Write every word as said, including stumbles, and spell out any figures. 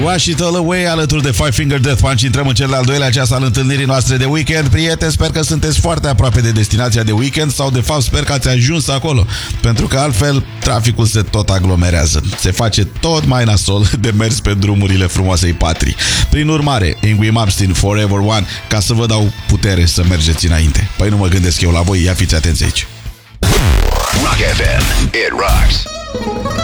Wash It All Away alături de Five Finger Death Punch. Intrăm în cel de-al doilea ceas al întâlnirii noastre de weekend. Prieteni, sper că sunteți foarte aproape de destinația de weekend sau de fapt sper că ați ajuns acolo, pentru că altfel traficul se tot aglomerează. Se face tot mai nasol de mers pe drumurile frumoasei patrii. Prin urmare, Yngwie Malmsteen, Forever One, ca să vă dau putere să mergeți înainte. Păi nu mă gândesc eu la voi, ia fiți atenți aici. Rock F M, it rocks.